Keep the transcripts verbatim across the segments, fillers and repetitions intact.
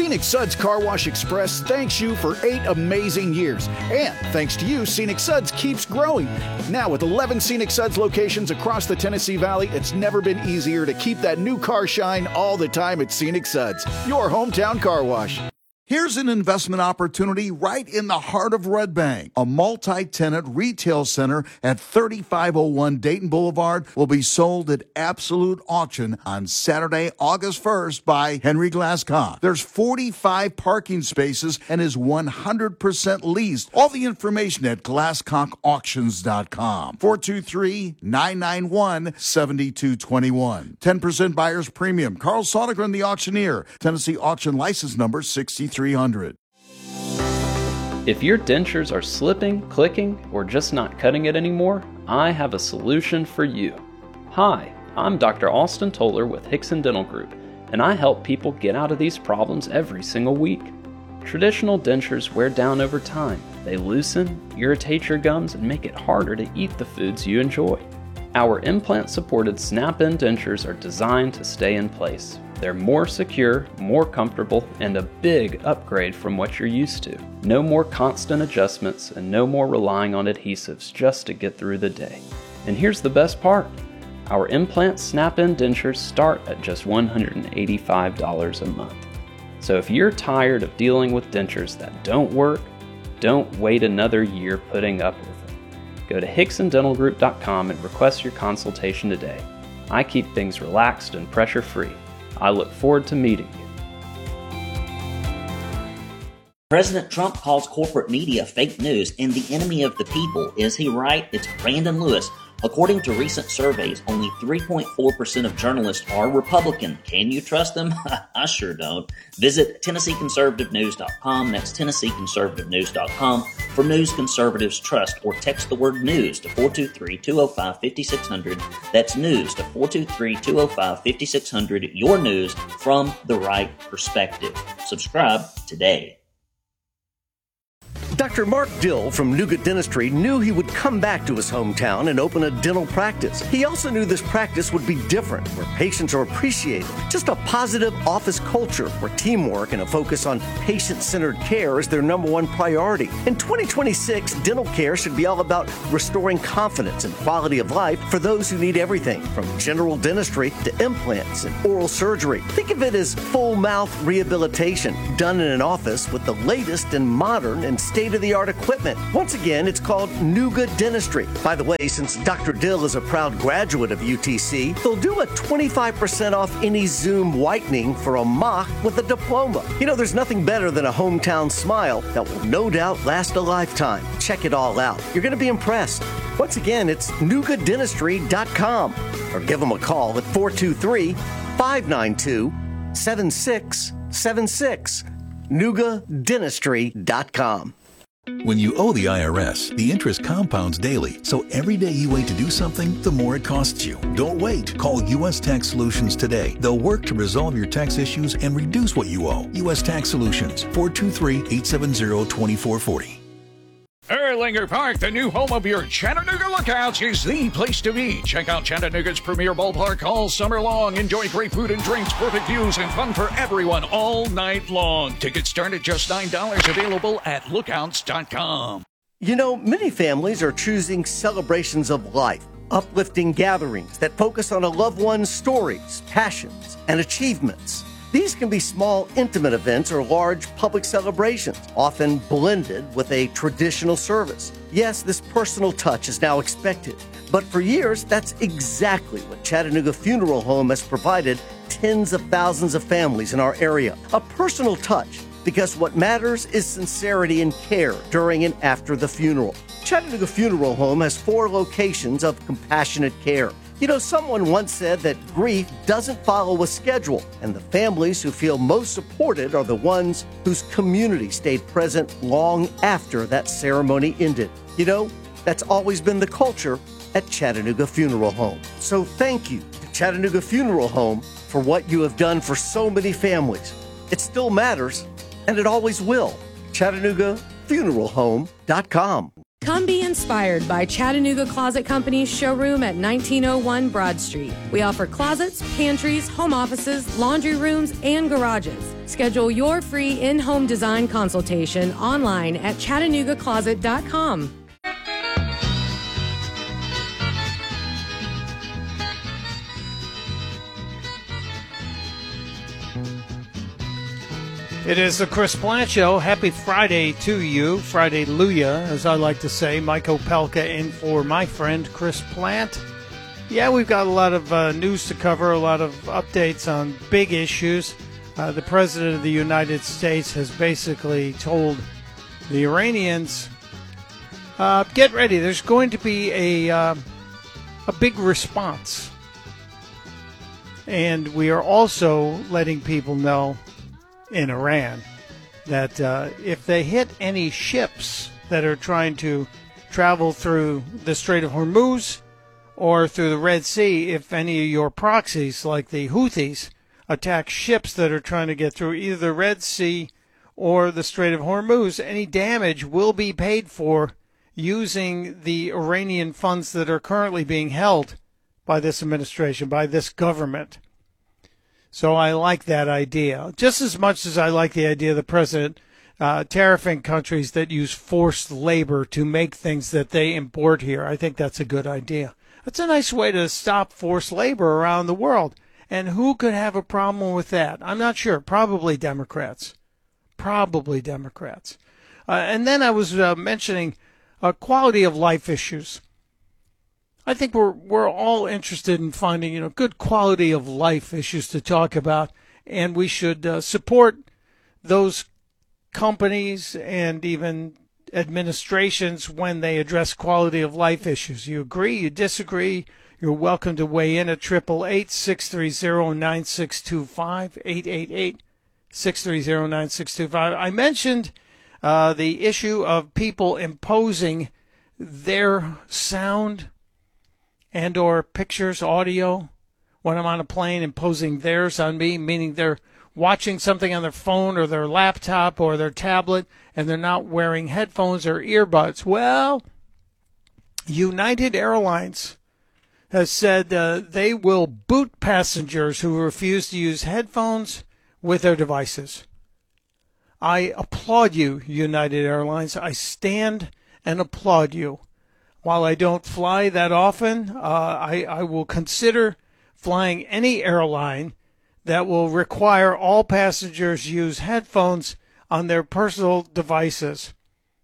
Scenic Suds Car Wash Express thanks you for eight amazing years. And thanks to you, Scenic Suds keeps growing. Now with eleven Scenic Suds locations across the Tennessee Valley, it's never been easier to keep that new car shine all the time at Scenic Suds, your hometown car wash. Here's an investment opportunity right in the heart of Red Bank. A multi-tenant retail center at thirty-five oh one Dayton Boulevard will be sold at absolute auction on Saturday, August first by Henry Glasscock. There's forty-five parking spaces and is one hundred percent leased. All the information at glasscock auctions dot com. four two three, nine nine one, seven two two one. ten percent buyer's premium. Carl Sodergren, the auctioneer. Tennessee auction license number sixty-three hundred. If your dentures are slipping, clicking, or just not cutting it anymore, I have a solution for you. Hi, I'm Doctor Austin Toller with Hickson Dental Group, and I help people get out of these problems every single week. Traditional dentures wear down over time. They loosen, irritate your gums, and make it harder to eat the foods you enjoy. Our implant-supported snap-in dentures are designed to stay in place. They're more secure, more comfortable, and a big upgrade from what you're used to. No more constant adjustments and no more relying on adhesives just to get through the day. And here's the best part. Our implant snap-in dentures start at just one hundred eighty-five dollars a month. So if you're tired of dealing with dentures that don't work, don't wait another year putting up with them. Go to hickson dental group dot com and request your consultation today. I keep things relaxed and pressure-free. I look forward to meeting you. President Trump calls corporate media fake news and the enemy of the people. Is he right? It's Brandon Lewis. According to recent surveys, only three point four percent of journalists are Republican. Can you trust them? I sure don't. Visit Tennessee Conservative News dot com. That's Tennessee Conservative News dot com for news conservatives trust, or text the word news to four two three, two oh five, five six zero zero. That's news to four two three, two oh five, five six zero zero. Your news from the right perspective. Subscribe today. Doctor Mark Dill from Nougat Dentistry knew he would come back to his hometown and open a dental practice. He also knew this practice would be different, where patients are appreciated. Just a positive office culture where teamwork and a focus on patient-centered care is their number one priority. In twenty twenty-six, dental care should be all about restoring confidence and quality of life for those who need everything, from general dentistry to implants and oral surgery. Think of it as full mouth rehabilitation done in an office with the latest and modern and state-of-the-art equipment. Once again, it's called Nougat Dentistry. By the way, since Doctor Dill is a proud graduate of U T C, they'll do a twenty-five percent off any Zoom whitening for a mock with a diploma. You know, there's nothing better than a hometown smile that will no doubt last a lifetime. Check it all out. You're going to be impressed. Once again, it's nougat dentistry dot com, or give them a call at four two three, five nine two, seven six seven six. nougat dentistry dot com. When you owe the I R S, the interest compounds daily, so every day you wait to do something, the more it costs you. Don't wait. Call U S Tax Solutions today. They'll work to resolve your tax issues and reduce what you owe. U S Tax Solutions, four two three, eight seven zero, two four four zero. Erlanger Park, the new home of your Chattanooga Lookouts, is the place to be. Check out Chattanooga's premier ballpark all summer long. Enjoy great food and drinks, perfect views, and fun for everyone all night long. Tickets start at just nine dollars, available at lookouts dot com. You know, many families are choosing celebrations of life, uplifting gatherings that focus on a loved one's stories, passions, and achievements. These can be small, intimate events or large public celebrations, often blended with a traditional service. Yes, this personal touch is now expected, but for years, that's exactly what Chattanooga Funeral Home has provided tens of thousands of families in our area. A personal touch, because what matters is sincerity and care during and after the funeral. Chattanooga Funeral Home has four locations of compassionate care. You know, someone once said that grief doesn't follow a schedule, and the families who feel most supported are the ones whose community stayed present long after that ceremony ended. You know, that's always been the culture at Chattanooga Funeral Home. So thank you to Chattanooga Funeral Home for what you have done for so many families. It still matters, and it always will. Chattanooga Funeral Home dot com. Come be inspired by Chattanooga Closet Company's showroom at nineteen oh one Broad Street. We offer closets, pantries, home offices, laundry rooms, and garages. Schedule your free in-home design consultation online at chattanooga closet dot com. It is the Chris Plant Show. Happy Friday to you. Friday-luya, as I like to say. Mike Opelka in for my friend Chris Plant. Yeah, we've got a lot of uh, news to cover, a lot of updates on big issues. Uh, the President of the United States has basically told the Iranians, uh, get ready, there's going to be a, uh, a big response. And we are also letting people know in Iran that uh, if they hit any ships that are trying to travel through the Strait of Hormuz or through the Red Sea, if any of your proxies like the Houthis attack ships that are trying to get through either the Red Sea or the Strait of Hormuz, any damage will be paid for using the Iranian funds that are currently being held by this administration, by this government. So I like that idea, just as much as I like the idea of the president uh, tariffing countries that use forced labor to make things that they import here. I think that's a good idea. That's a nice way to stop forced labor around the world. And who could have a problem with that? I'm not sure. Probably Democrats. Probably Democrats. Uh, and then I was uh, mentioning uh, quality of life issues. I think we're we're all interested in finding, you know, good quality of life issues to talk about, and we should uh, support those companies and even administrations when they address quality of life issues. You agree? You disagree? You're welcome to weigh in at eight eight eight, six three zero, nine six two five, eight eight eight, six three zero, nine six two five. I mentioned uh, the issue of people imposing their sound and or pictures, audio, when I'm on a plane, imposing theirs on me, meaning they're watching something on their phone or their laptop or their tablet and they're not wearing headphones or earbuds. Well, United Airlines has said uh, they will boot passengers who refuse to use headphones with their devices. I applaud you, United Airlines. I stand and applaud you. While I don't fly that often, uh, I, I will consider flying any airline that will require all passengers use headphones on their personal devices.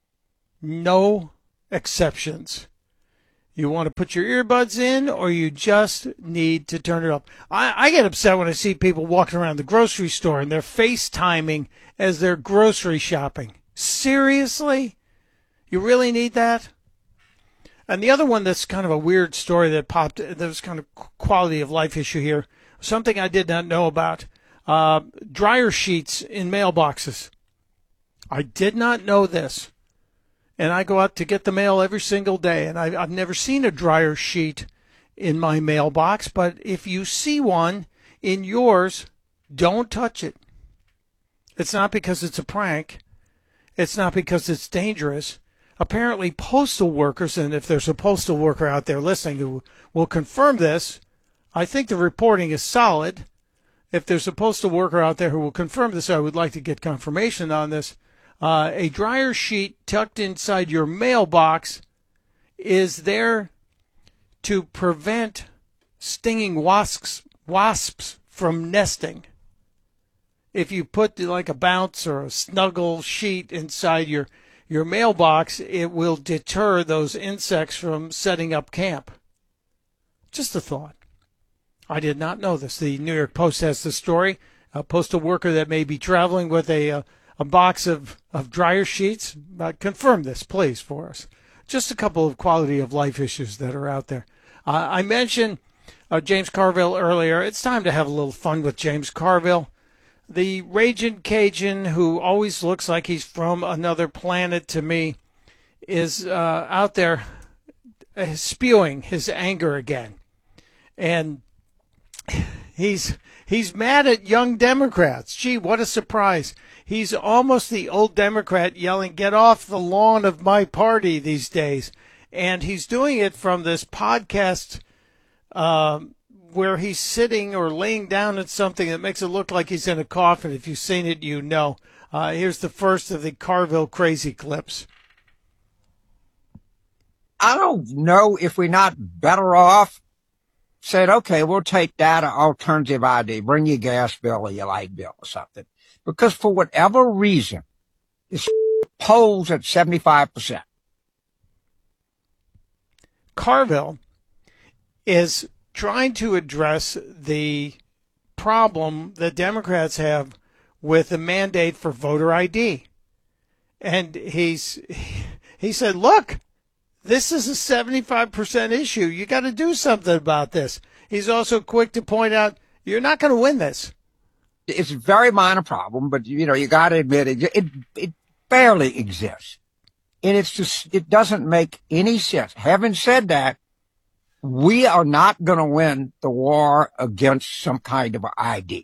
No exceptions. You want to put your earbuds in, or you just need to turn it up. I, I get upset when I see people walking around the grocery store and they're FaceTiming as they're grocery shopping. Seriously? You really need that? And the other one that's kind of a weird story that popped, that was kind of quality of life issue here, something I did not know about, uh, dryer sheets in mailboxes. I did not know this. And I go out to get the mail every single day, and I, I've never seen a dryer sheet in my mailbox, but if you see one in yours, don't touch it. It's not because it's a prank. It's not because it's dangerous. Apparently, postal workers, and if there's a postal worker out there listening who will confirm this, I think the reporting is solid. If there's a postal worker out there who will confirm this, I would like to get confirmation on this. Uh, a dryer sheet tucked inside your mailbox is there to prevent stinging wasps, wasps from nesting. If you put like a bounce or a snuggle sheet inside your your mailbox, it will deter those insects from setting up camp. Just a thought. I did not know this. The New York Post has the story. A postal worker that may be traveling with a a, a box of, of dryer sheets. Uh, confirm this, please, for us. Just a couple of quality of life issues that are out there. Uh, I mentioned uh, James Carville earlier. It's time to have a little fun with James Carville. The Ragin' Cajun, who always looks like he's from another planet to me, is uh, out there uh, spewing his anger again. And he's he's mad at young Democrats. Gee, what a surprise. He's almost the old Democrat yelling, "Get off the lawn of my party," these days. And he's doing it from this podcast um, where he's sitting or laying down at something that makes it look like he's in a coffin. If you've seen it, you know. Uh, here's the first of the Carville crazy clips. I don't know if we're not better off said, okay, we'll take that alternative I D, bring your gas bill or your light bill or something. Because for whatever reason, this polls at seventy-five percent. Carville is trying to address the problem that Democrats have with the mandate for voter I D. And he's he said, look, this is a seventy-five percent issue. You got to do something about this. He's also quick to point out, you're not going to win this. It's a very minor problem, but, you know, you got to admit it, it, it barely exists. And it's just, it doesn't make any sense. Having said that, we are not going to win the war against some kind of I D.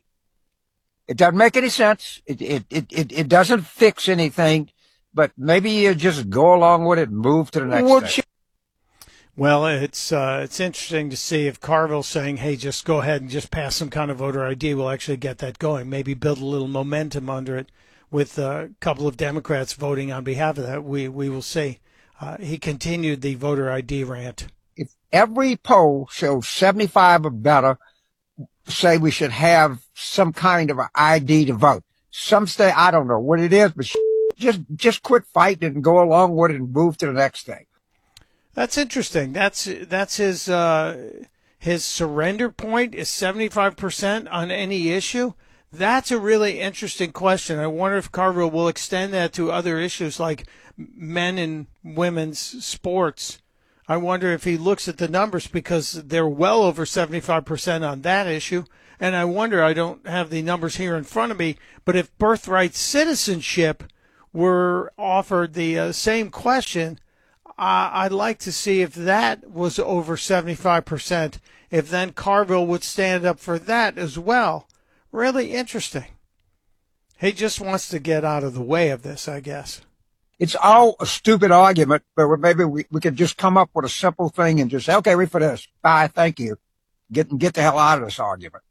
It doesn't make any sense. It, it, it, it, it doesn't fix anything, but maybe you just go along with it and move to the next Well, thing. Well, it's uh, it's interesting to see if Carville's saying, hey, just go ahead and just pass some kind of voter I D will actually get that going. Maybe build a little momentum under it with a couple of Democrats voting on behalf of that. We, we will see. Uh, he continued the voter I D rant. If every poll shows seventy-five or better, say we should have some kind of an I D to vote. Some say, I don't know what it is, but just just quit fighting and go along with it and move to the next thing. That's interesting. That's that's his uh, his surrender point is seventy-five percent on any issue. That's a really interesting question. I wonder if Carville will extend that to other issues like men and women's sports. I wonder if he looks at the numbers because they're well over seventy-five percent on that issue. And I wonder, I don't have the numbers here in front of me, but if birthright citizenship were offered the uh, same question, uh, I'd like to see if that was over seventy-five percent, if then Carville would stand up for that as well. Really interesting. He just wants to get out of the way of this, I guess. It's all a stupid argument, but maybe we, we could just come up with a simple thing and just say, okay, read for this. Bye, thank you. Get, get the hell out of this argument.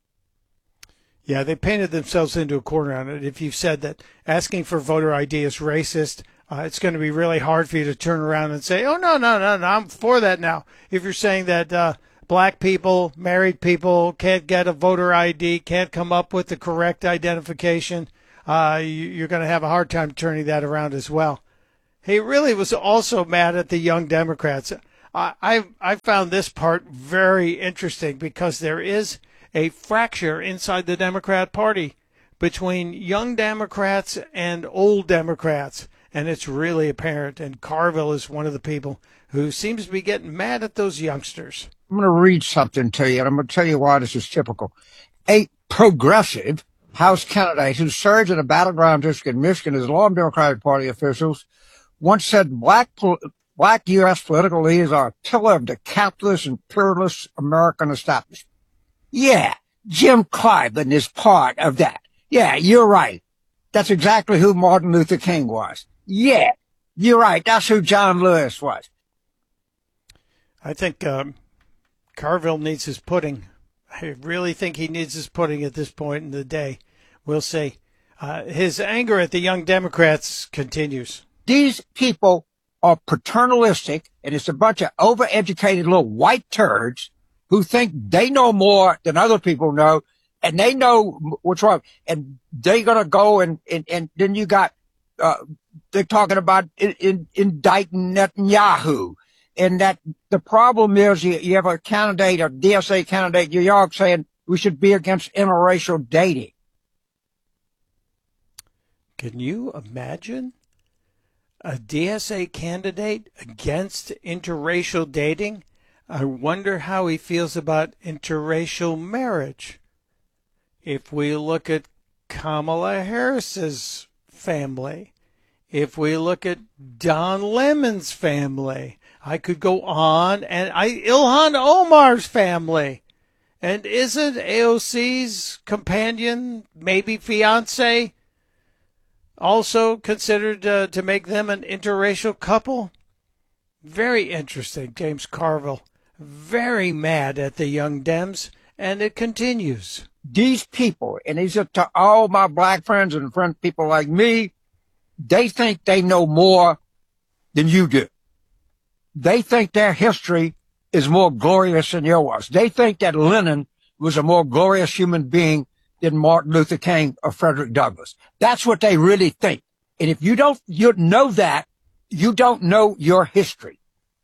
Yeah, they painted themselves into a corner on it. If you've said that asking for voter I D is racist, uh, it's going to be really hard for you to turn around and say, oh, no, no, no, no, I'm for that now. If you're saying that uh, black people, married people can't get a voter I D, can't come up with the correct identification, uh, you, you're going to have a hard time turning that around as well. He really was also mad at the young Democrats. I, I, I found this part very interesting because there is a fracture inside the Democrat Party between young Democrats and old Democrats, and it's really apparent. And Carville is one of the people who seems to be getting mad at those youngsters. I'm going to read something to you, and I'm going to tell you why this is typical. A progressive House candidate who served in a battleground district in Michigan as law and Democratic Party officials once said black black U S political leaders are a pillar of the capitalist and pluralist American establishment. Yeah, Jim Clyburn is part of that. Yeah, you're right. That's exactly who Martin Luther King was. Yeah, you're right. That's who John Lewis was. I think um, Carville needs his pudding. I really think he needs his pudding at this point in the day. We'll see. Uh, his anger at the young Democrats continues. These people are paternalistic, and it's a bunch of overeducated little white turds who think they know more than other people know, and they know what's wrong. And they're going to go and, and, and then you got, uh, they're talking about in, in, indicting Netanyahu. And that the problem is you, you have a candidate, a D S A candidate in New York saying we should be against interracial dating. Can you imagine a D S A candidate against interracial dating? I wonder how he feels about interracial marriage. If we look at Kamala Harris's family, if we look at Don Lemon's family, I could go on, and I Ilhan Omar's family. And isn't A O C's companion, maybe fiance, also considered uh, to make them an interracial couple? Very interesting, James Carville. very mad at the young Dems, and it continues. These people, and these are to all my black friends and friends, people like me, they think they know more than you do. They think their history is more glorious than yours. They think that Lenin was a more glorious human being than Martin Luther King or Frederick Douglass. That's what they really think. And if you don't you know that, you don't know your history.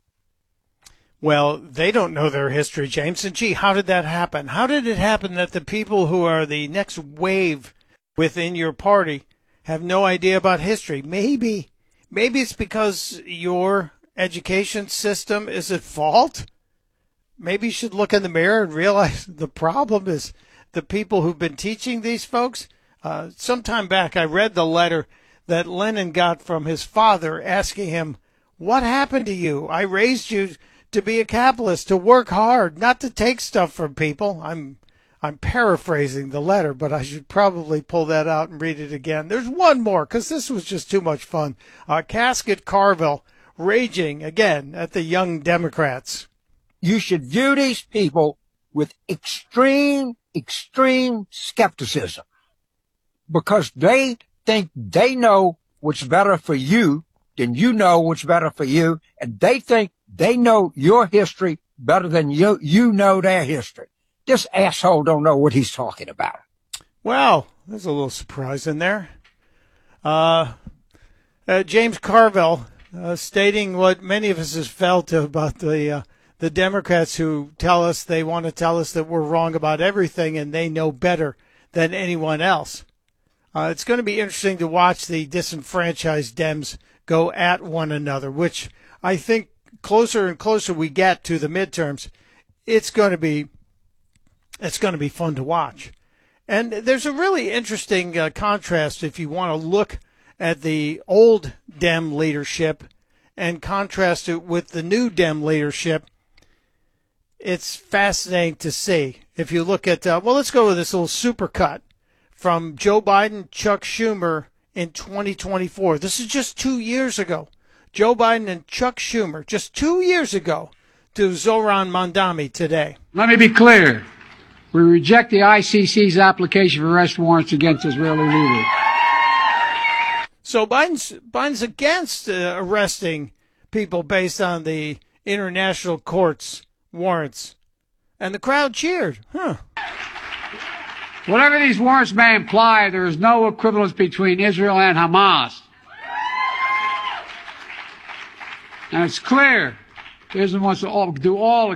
Well, they don't know their history, James. And gee, how did that happen? How did it happen that the people who are the next wave within your party have no idea about history? Maybe, maybe it's because your education system is at fault. Maybe you should look in the mirror and realize the problem is the people who've been teaching these folks. Uh, some time back, I read the letter that Lenin got from his father asking him, what happened to you? I raised you to be a capitalist, to work hard, not to take stuff from people. I'm I'm paraphrasing the letter, but I should probably pull that out and read it again. There's one more, because this was just too much fun. Uh, Casket Carville raging again at the Young Democrats. You should view these people with extreme, extreme skepticism, because they think they know what's better for you than you know what's better for you, and they think they know your history better than you you know their history. This asshole don't know what he's talking about. Well, there's a little surprise in there. Uh, uh, James Carville uh, stating what many of us have felt about the uh, the Democrats who tell us they want to tell us that we're wrong about everything and they know better than anyone else. Uh, it's going to be interesting to watch the disenfranchised Dems go at one another, which I think closer and closer we get to the midterms, it's going to be it's going to be fun to watch. And there's a really interesting uh, contrast if you want to look at the old Dem leadership and contrast it with the new Dem leadership. It's fascinating to see. If you look at, uh, well, let's go with this little supercut from Joe Biden, Chuck Schumer in twenty twenty-four. This is just two years ago. Joe Biden and Chuck Schumer, just two years ago, to Zoran Mandami today. Let me be clear. We reject the I C C's application for arrest warrants against Israeli leaders. So Biden's, Biden's against uh, arresting people based on the international court's warrants. And the crowd cheered. Huh. Whatever these warrants may imply, there is no equivalence between Israel and Hamas. And it's clear Israel wants to all, do all